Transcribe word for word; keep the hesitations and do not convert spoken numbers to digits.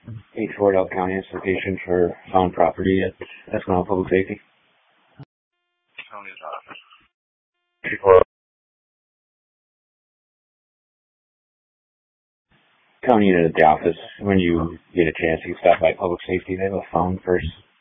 eight Fort L County is location for found property at Escanaba Public Safety. County's office. County unit at the office. When you get a chance, you can stop by Public Safety. They have a found first